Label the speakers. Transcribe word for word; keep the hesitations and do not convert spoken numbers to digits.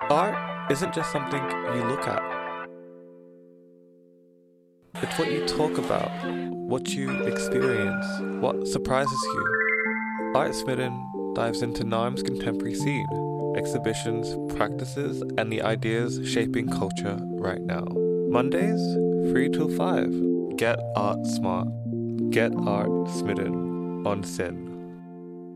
Speaker 1: Art isn't just something you look at, it's what you talk about, what you experience, what surprises you. Art Smitten dives into Naarm's contemporary scene, exhibitions, practices, and the ideas shaping culture right now. Mondays, three till five. Get art smart. Get art smitten on Sin.